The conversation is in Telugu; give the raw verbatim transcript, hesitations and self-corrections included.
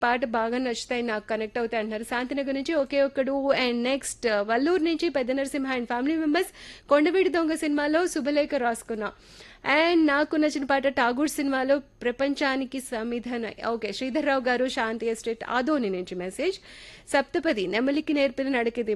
పాట బాగా నచ్చుతాయి, నాకు కనెక్ట్ అవుతాయి అంటున్నారు. శాంతినగర్ నుంచి ఒకే ఒక్కడు. అండ్ నెక్స్ట్ వల్లూరు నుంచి పెద్ద నరసింహ అండ్ ఫ్యామిలీ మెంబర్స్ కొండవీడి దొంగ సినిమాలో శుభలేఖ రాసుకున్నా. అండ్ నాకు నచ్చిన పాట ఠాగూర్ సినిమాలో ప్రపంచానికి సమిధన. ఓకే, శ్రీధర్రావు గారు శాంతి ఎస్టేట్ ఆదోని నుంచి మెసేజ్. సప్తపది నెమలికి నేర్పిన నడకది